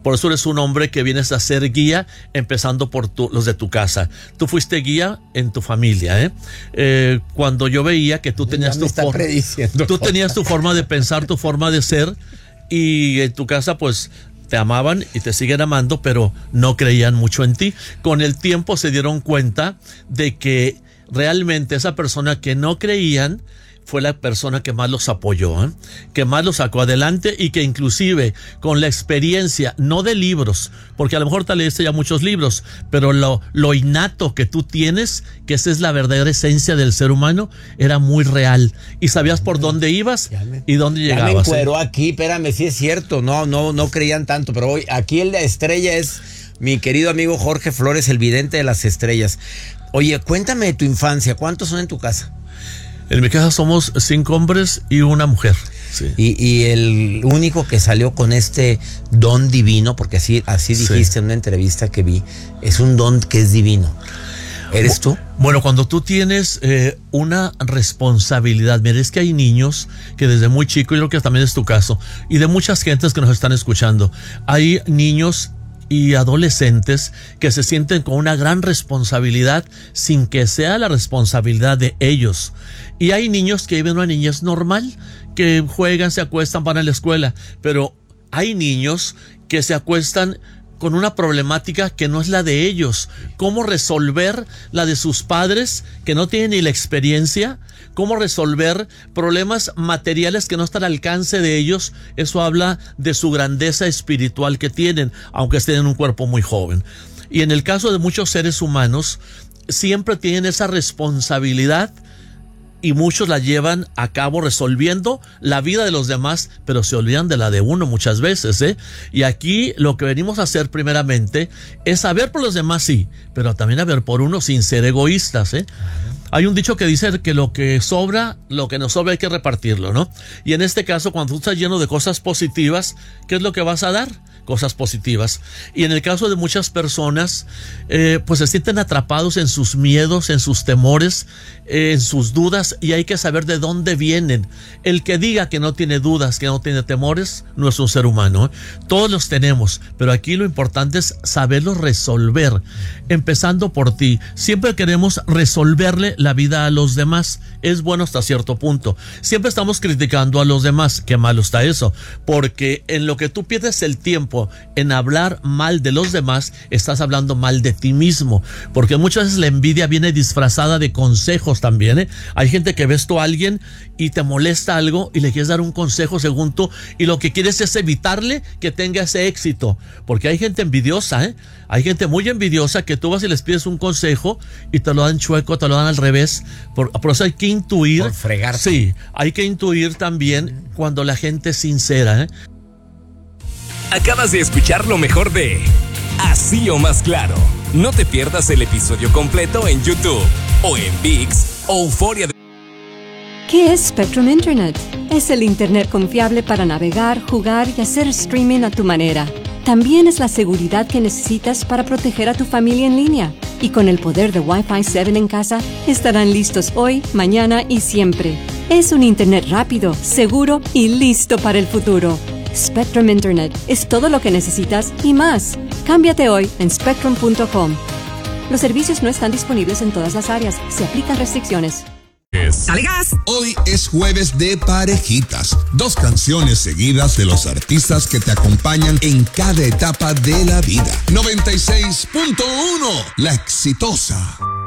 Por eso eres un hombre que vienes a ser guía, empezando por los de tu casa. Tú fuiste guía en tu familia, cuando yo veía que tú tenías tú tenías tu forma de pensar, tu forma de ser, y en tu casa pues te amaban y te siguen amando, pero no creían mucho en ti. Con el tiempo se dieron cuenta de que realmente esa persona que no creían fue la persona que más los apoyó, que más los sacó adelante, y que inclusive con la experiencia, no de libros, porque a lo mejor te leíste ya muchos libros, pero lo innato que tú tienes, que esa es la verdadera esencia del ser humano, era muy real, y sabías por dónde ibas y dónde llegabas. Ya me encueró aquí, espérame, sí es cierto, no creían tanto, pero hoy aquí el de estrella es mi querido amigo Jorge Flores, el vidente de las estrellas. Oye, cuéntame de tu infancia, ¿cuántos son en tu casa? En mi casa somos 5 hombres y una mujer. Sí. Y el único que salió con este don divino, porque así dijiste en una entrevista que vi, es un don que es divino. ¿Eres tú? Bueno, cuando tú tienes una responsabilidad, mira, es que hay niños que desde muy chico, yo creo que también es tu caso, y de muchas gentes que nos están escuchando, hay niños y adolescentes que se sienten con una gran responsabilidad sin que sea la responsabilidad de ellos. Y hay niños que viven una niñez normal, que juegan, se acuestan, van a la escuela, pero hay niños que se acuestan con una problemática que no es la de ellos. ¿Cómo resolver la de sus padres que no tienen ni la experiencia? ¿Cómo resolver problemas materiales que no están al alcance de ellos? Eso habla de su grandeza espiritual que tienen, aunque estén en un cuerpo muy joven. Y en el caso de muchos seres humanos, siempre tienen esa responsabilidad, y muchos la llevan a cabo resolviendo la vida de los demás, pero se olvidan de la de uno muchas veces, Y aquí lo que venimos a hacer primeramente es saber por los demás, sí, pero también a ver por uno sin ser egoístas, Hay un dicho que dice que lo que nos sobra hay que repartirlo, ¿no? Y en este caso, cuando tú estás lleno de cosas positivas, ¿qué es lo que vas a dar? Cosas positivas. Y en el caso de muchas personas, pues se sienten atrapados en sus miedos, en sus temores, en sus dudas, y hay que saber de dónde vienen. El que diga que no tiene dudas, que no tiene temores, no es un ser humano, Todos los tenemos, pero aquí lo importante es saberlos resolver, empezando por ti. Siempre queremos resolverle la vida a los demás. Es bueno hasta cierto punto. Siempre estamos criticando a los demás. Qué malo está eso, porque en lo que tú pierdes el tiempo en hablar mal de los demás, estás hablando mal de ti mismo, porque muchas veces la envidia viene disfrazada de consejos también, Hay gente que ves tú a alguien y te molesta algo y le quieres dar un consejo según tú, y lo que quieres es evitarle que tenga ese éxito, porque hay gente envidiosa, Hay gente muy envidiosa que tú vas y les pides un consejo y te lo dan chueco, te lo dan al revés. Por eso hay que intuir. Por fregarte. Sí, hay que intuir también cuando la gente es sincera, Acabas de escuchar lo mejor de Así o Más Claro. No te pierdas el episodio completo en YouTube o en ViX o Euforia. ¿Qué es Spectrum Internet? Es el Internet confiable para navegar, jugar y hacer streaming a tu manera. También es la seguridad que necesitas para proteger a tu familia en línea. Y con el poder de Wi-Fi 7 en casa, estarán listos hoy, mañana y siempre. Es un Internet rápido, seguro y listo para el futuro. Spectrum Internet es todo lo que necesitas y más. Cámbiate hoy en spectrum.com. Los servicios no están disponibles en todas las áreas. Se aplican restricciones. ¡Dale gas! Hoy es jueves de parejitas. 2 canciones seguidas de los artistas que te acompañan en cada etapa de la vida. 96.1, La Exitosa.